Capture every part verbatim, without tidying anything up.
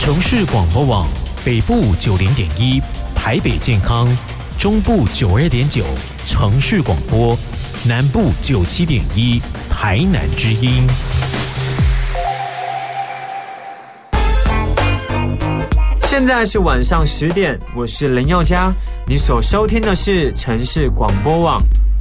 城市广播网北部九零点一，台北健康，中部九二点九，城市广播，南部九七点一，台南之音。 现在是晚上十点，我是林宥嘉，你所收听的是城市广播网。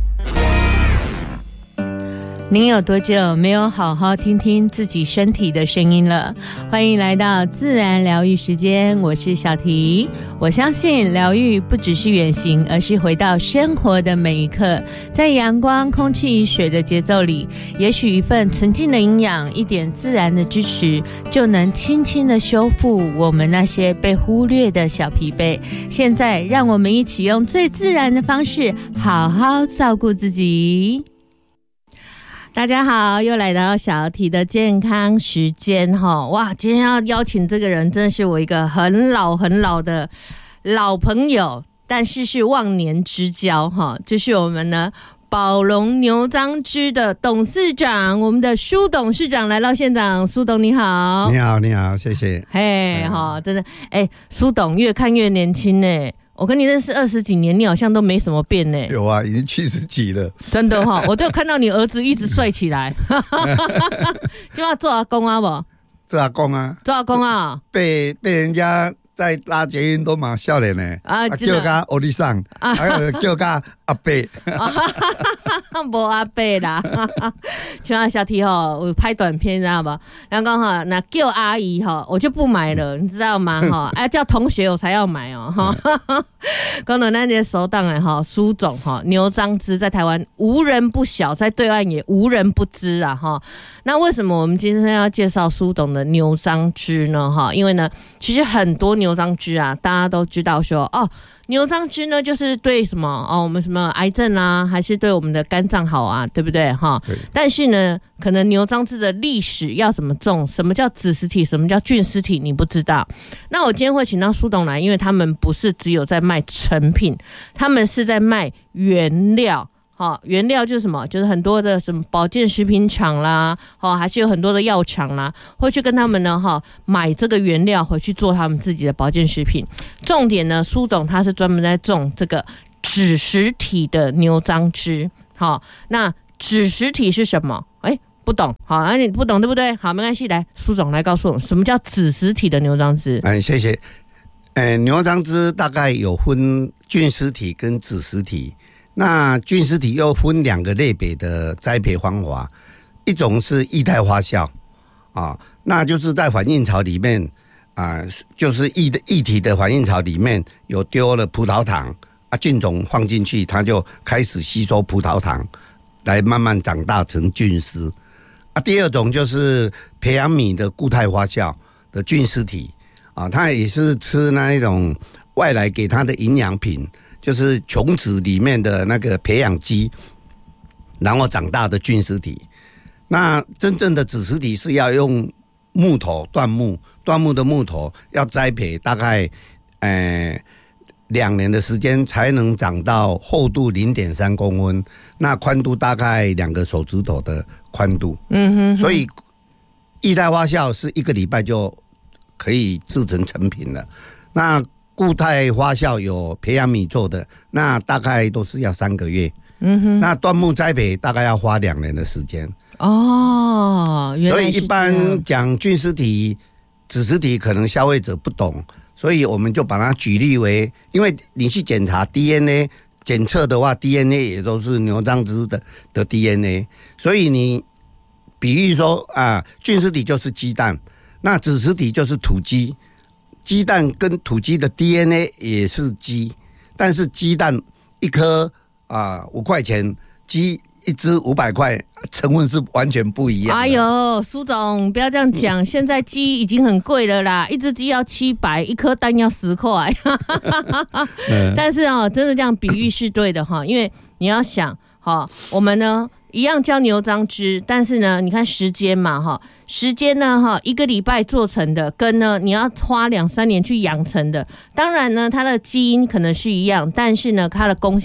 您有多久没有好好听听自己身体的声音了？欢迎来到自然疗愈时间，我是小提。我相信疗愈不只是远行，而是回到生活的每一刻，在阳光、空气、水的节奏里，也许一份纯净的营养，一点自然的支持，就能轻轻的修复我们那些被忽略的小疲惫。现在让我们一起用最自然的方式，好好照顾自己。大家好，又来到小提的健康时间哈！哇，今天要邀请这个人，真的是我一个很老很老的老朋友，但是是忘年之交哈，就是我们呢宝龙牛樟芝的董事长，我们的苏董事长来到现场。苏董你好。 你好，你好，谢谢。 嘿哈，真的哎，苏董越看越年轻呢。我跟你认识二十几年，你好像都没什么变呢。 有啊，已经七十几了。 真的哈、哦，我就看到你儿子一直帅起来。就要做阿公啊不？ 做阿公啊， 做阿公啊， 被被人家在拉捷运都蛮笑脸呢。啊，叫他欧弟上，还有叫他阿伯。 无阿伯啦，像小提吼，我拍短片知道吧？然后哈，那叫阿姨哈，我就不买了，你知道吗？哈，哎，叫同学我才要买哦。哈，讲到那些首档哎哈，苏总哈，牛樟芝在台湾无人不晓，在对岸也无人不知啊哈。那为什么我们今天要介绍苏董的牛樟芝呢？哈，因为呢，其实很多牛樟芝啊，大家都知道说哦。牛樟芝呢，就是对什么哦，我们什么癌症啊，还是对我们的肝脏好啊，对不对哈？但是呢，可能牛樟芝的历史要怎么种，什么叫子实体，什么叫菌丝体，你不知道。那我今天会请到苏董来，因为他们不是只有在卖成品，他们是在卖原料。好，原料就是什么？就是很多的什么保健食品厂啦，好，还是有很多的药厂啦，会去跟他们呢，哈，买这个原料回去做他们自己的保健食品。重点呢，苏董他是专门在种这个脂实体的牛樟芝。好，那脂实体是什么？哎，不懂，好，那、啊、你不懂对不对？好，没关系，来，苏总来告诉我，什么叫脂实体的牛樟芝？ 哎，谢谢。哎，牛樟芝大概有分菌丝体跟脂实体。那菌丝体又分两个类别的栽培方法，一种是液态发酵啊，那就是在反应槽里面啊，就是液的液体的反应槽里面有丢了葡萄糖啊，菌种放进去，它就开始吸收葡萄糖，来慢慢长大成菌丝啊。第二种就是培养皿的固态发酵的菌丝体啊，它也是吃那一种外来给它的营养品。就是琼脂里面的那个培养基，然后长大的菌丝体。那真正的子实体是要用木头椴木，椴木的木头要栽培大概呃两年的时间才能长到厚度零点三公分，那宽度大概两个手指头的宽度。嗯哼哼，所以液态发酵是一个礼拜就可以制成成品了。那固态发酵有培养皿做的，那大概都是要三个月。嗯哼，那椴木栽培大概要花两年的时间。哦，原来是这样。所以一般讲菌丝体、子实体，可能消费者不懂，所以我们就把它举例为，因为你去检查 D N A 检测的话 ，D N A 也都是牛樟芝的的 D N A， 所以你比喻说啊，菌丝体就是鸡蛋，那子实体就是土鸡。鸡蛋跟土鸡的 D N A 也是鸡，但是鸡蛋一颗啊五块钱，鸡一只五百块，成分是完全不一样的。哎呦，苏总不要这样讲，嗯、现在鸡已经很贵了啦，一只鸡要七百，一颗蛋要十块。嗯、但是哦，真的这样比喻是对的哈，因为你要想哈，我们呢一样叫牛樟芝，但是呢，你看时间嘛哈。时间呢，哈，一个礼拜做成的，跟呢你要花两三年去养成的，当然呢，它的基因可能是一样，但是呢，它的功效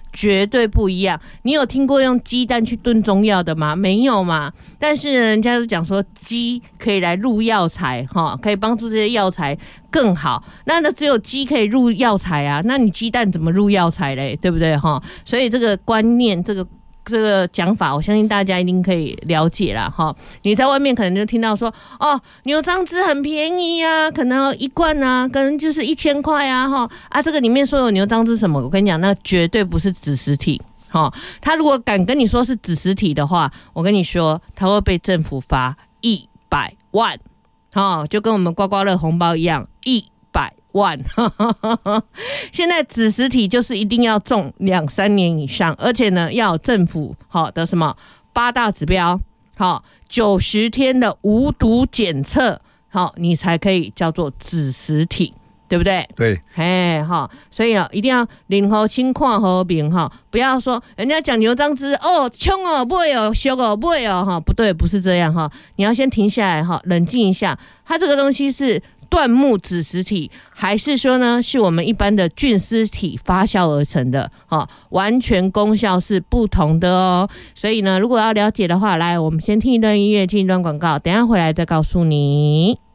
绝对不一样。你有听过用鸡蛋去炖中药的吗？没有嘛。但是人家是讲说鸡可以来入药材哈，可以帮助这些药材更好。那那只有鸡可以入药材啊，那你鸡蛋怎么入药材嘞？对不对哈？所以这个观念，这个。这个讲法，我相信大家一定可以了解啦哈。你在外面可能就听到说，哦，牛樟芝很便宜啊，可能一罐啊，可能就是一千块啊哈啊，这个里面说有牛樟芝什么，我跟你讲，那绝对不是子实体哈。他如果敢跟你说是子实体的话，我跟你说，他会被政府罚一百万，哈，就跟我们刮刮乐红包一样，一百万。现在子实体就是一定要中两三年以上，而且呢要有政府好的什么八大指标，好九十天的无毒检测，好你才可以叫做子实体，对不对？ 对， 哎哈，所以啊，一定要领好清看好明哈，不要说人家讲牛樟芝哦，冲哦，买哦，俗哦，买哦哈，不对，不是这样哈，你要先停下来哈，冷静一下，它这个东西是椴木子实体，还是说呢是我们一般的菌丝体发酵而成的？哦，完全功效是不同的哦。所以呢，如果要了解的话，来，我们先听一段音乐，进一段广告，等一下回来再告诉你。